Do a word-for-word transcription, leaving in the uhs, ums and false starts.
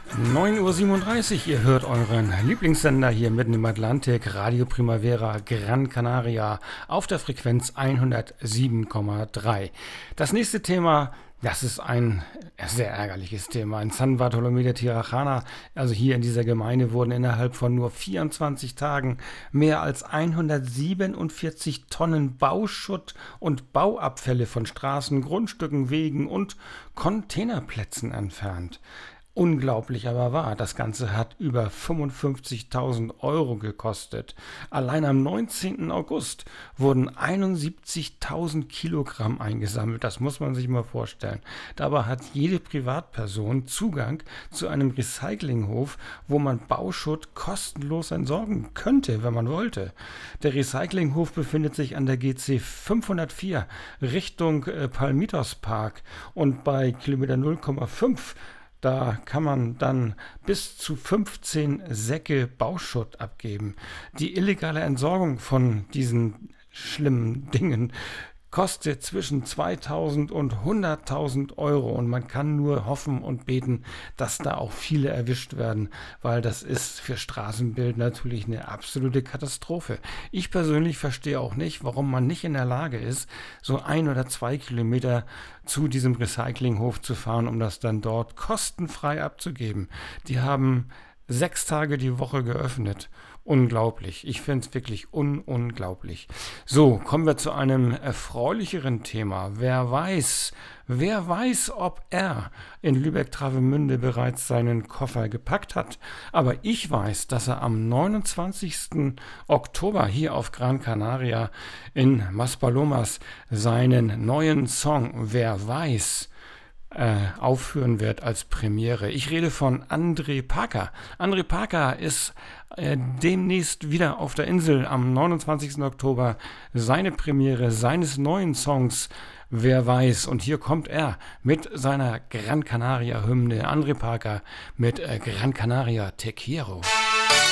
neun Uhr siebenunddreißig, ihr hört euren Lieblingssender hier mitten im Atlantik, Radio Primavera Gran Canaria auf der Frequenz hundertsieben Komma drei. Das nächste Thema, das ist ein sehr ärgerliches Thema. In San Bartolomé de Tirajana, also hier in dieser Gemeinde, wurden innerhalb von nur vierundzwanzig Tagen mehr als hundertsiebenundvierzig Tonnen Bauschutt und Bauabfälle von Straßen, Grundstücken, Wegen und Containerplätzen entfernt. Unglaublich aber wahr, das Ganze hat über fünfundfünfzigtausend Euro gekostet. Allein am neunzehnten August wurden einundsiebzigtausend Kilogramm eingesammelt, das muss man sich mal vorstellen. Dabei hat jede Privatperson Zugang zu einem Recyclinghof, wo man Bauschutt kostenlos entsorgen könnte, wenn man wollte. Der Recyclinghof befindet sich an der G C fünfhundertvier Richtung äh, Palmitos Park und bei Kilometer null Komma fünf. Da kann man dann bis zu fünfzehn Säcke Bauschutt abgeben. Die illegale Entsorgung von diesen schlimmen Dingen kostet zwischen zweitausend und hunderttausend Euro und man kann nur hoffen und beten, dass da auch viele erwischt werden, weil das ist für Straßenbild natürlich eine absolute Katastrophe. Ich persönlich verstehe auch nicht, warum man nicht in der Lage ist, so ein oder zwei Kilometer zu diesem Recyclinghof zu fahren, um das dann dort kostenfrei abzugeben. Die haben sechs Tage die Woche geöffnet. Unglaublich. Ich finde es wirklich un unglaublich. So, kommen wir zu einem erfreulicheren Thema. Wer weiß, wer weiß, ob er in Lübeck-Travemünde bereits seinen Koffer gepackt hat. Aber ich weiß, dass er am neunundzwanzigsten Oktober hier auf Gran Canaria in Maspalomas seinen neuen Song Wer weiß Äh, aufführen wird als Premiere. Ich rede von André Parker. André Parker ist äh, demnächst wieder auf der Insel am neunundzwanzigsten Oktober. Seine Premiere seines neuen Songs Wer weiß. Und hier kommt er mit seiner Gran Canaria Hymne. André Parker mit äh, Gran Canaria Te Quiero.